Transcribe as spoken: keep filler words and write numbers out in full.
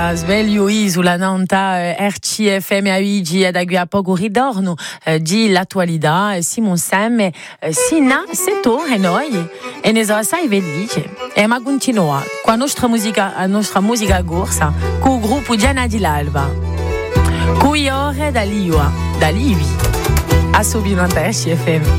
Sveglio sulla nanta R C F M oggi ad a poco ritorno di l'attualità Simon Sam sina settore noi e ne so assai felice e ma continua con la nostra musica la nostra musica corsa con il gruppo Diana di l'Alba con ore da Liwa da Livi a subire la R C F M.